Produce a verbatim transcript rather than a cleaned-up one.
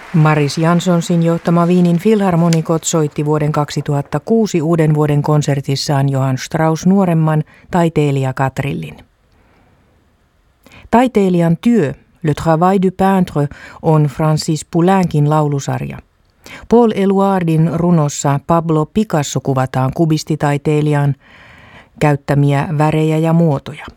Maris Jansonsin johtama Wienin Philharmonikot soitti vuoden kaksituhattakuusi uuden vuoden konsertissaan Johann Strauss nuoremman taiteilija Katrillin. Taiteilijan työ, Le Travail du Peintre, on Francis Poulenquin laulusarja. Paul Eluardin runossa Pablo Picasso kuvataan kubistitaiteilijan käyttämiä värejä ja muotoja.